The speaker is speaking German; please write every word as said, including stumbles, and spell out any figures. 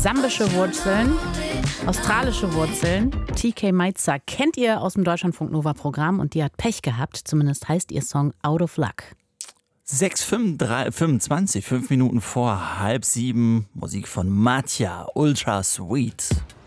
Sambische Wurzeln, australische Wurzeln. T K Maitza kennt ihr aus dem Deutschlandfunk Nova Programm und die hat Pech gehabt. Zumindest heißt ihr Song Out of Luck. sechs fünfundzwanzig, fünf Minuten vor halb sieben. Musik von Matja, Ultra Sweet.